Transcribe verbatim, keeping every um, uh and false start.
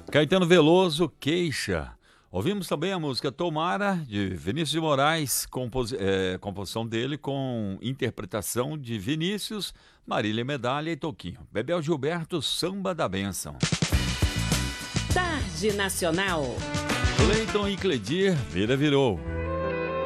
Caetano Veloso, Queixa. Ouvimos também a música Tomara, de Vinícius de Moraes, compos, é, composição dele com interpretação de Vinícius, Marília Medalha e Toquinho. Bebel Gilberto, Samba da Bênção. Tarde Nacional. Cleiton e Cledir, Vida Virou.